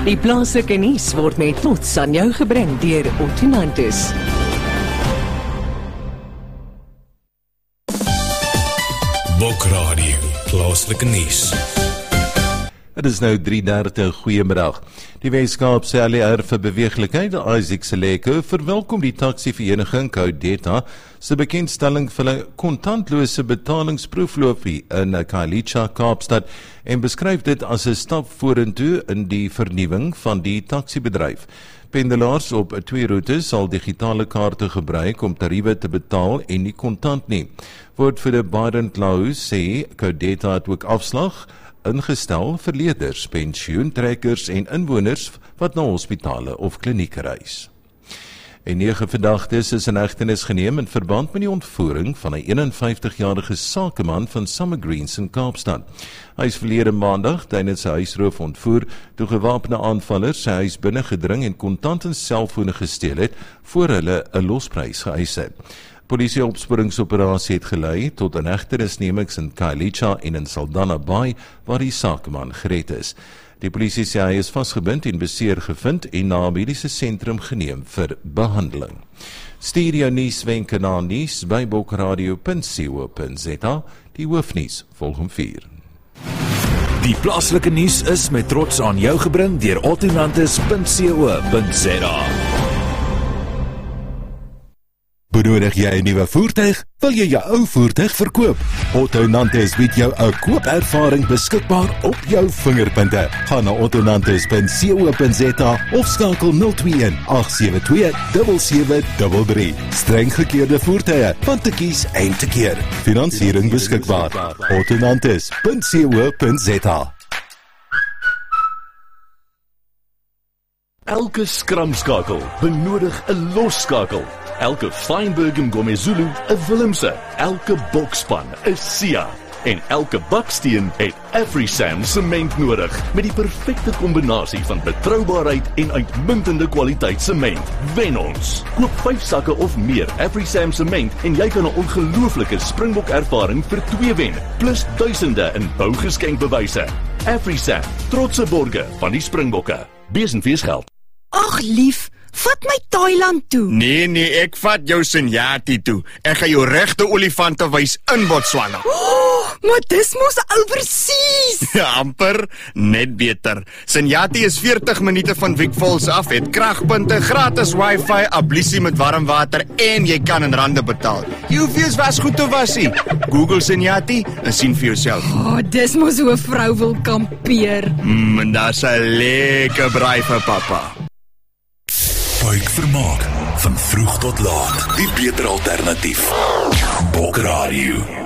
Die plaaslike nuus word met trots aan jou gebring deur Ottonantis. Bokradio, plaaslike nuus. Het is nou 3:30, goeiemiddag. Die Weskaapse LER vir beweeglikheid, Isaac Seleko, verwelkom die taxivereniging Codeta se bekendstelling vir 'n kontantlose betalingsproefloopie in Khayelitsha, Kaapstad en beskryf dit as 'n stap vorentoe in die vernuwing van die taxibedryf. Pendelaars op 2 roetes sal digitale kaarte gebruik om tariewe te betaal en nie kontant nie. Woordvoerder Baden Klaus sê Codeta het ook afslag ingestel vir leerders, pensioentrekkers en inwoners wat na hospitale of klinieke reis. En 9 verdagtes is in hegtenis geneem in verband met die ontvoering van 'n 51-jarige sakeman van Summer Greens in Kaapstad. Hy is verlede maandag tydens sy huisroof ontvoer toe gewapende aanvallers sy huis binnengedring en kontant en selfone gesteel het voor hulle 'n losprys geëis het. Polisie-opsporingsoperasie het gelei tot 'n hegtenisnemings in Khayelitsha en in Saldanha Bay waar die sakeman gered is. Die polisie sê hy is vasgebind en beseer gevind en na 'n mediese sentrum geneem vir behandeling. Stuur jou nuuswenke na nuus by bokradio.co.za. Die hoofnuus volg om 4. Die plaaslike nuus is met trots aan jou gebring deur Ottonantis.co.za. Benodig jy 'n nuwe voertuig? Wil jy jou ou voertuig verkoop? Ottonantis bied jou 'n koopervaring beskikbaar op jou vingerpunte. Gaan na ottonantis.co.za of skakel 021 872 7733. Streng gekeurde voertuie, van te kies en te keer. Finansiering beskikbaar. Ottonantis.co.za. Elke skramskakel benodig 'n losskakel. Elke Feinberg en Gomezulu 'n Willemse. Elke bokspan 'n Sia. En elke baksteen het AfriSam sement nodig met die perfekte kombinasie van betroubaarheid en uitmuntende kwaliteit sement. Wen ons. Koop 5 sakke of meer AfriSam sement en jy kan 'n ongelooflike Springbok ervaring vir 2 wen, plus duisende in bougeskenkbewyse. AfriSam, trotse borge van die Springbokke. Besenfees geld. Ag lief, vat my Thailand toe. Nee, ek vat jou Senyati toe. Ek gaan jou regte olifante wys in Botswana. Oh, maar dis mos oorseas. Ja, amper, net beter. Senyati is 40 minute van Vic Falls af, het kragpunte, gratis wifi, ablusie met warm water en jy kan in rande betaal. Jy hoef eers was goed te wasie. Google Senyati en sien vir jouself. Oh, dis mos hoe 'n vrou wil kampeer. En daar's 'n lekker braai vir pappa. Buik vermaak, van vroeg tot laat, die beter alternatief. Bokradio.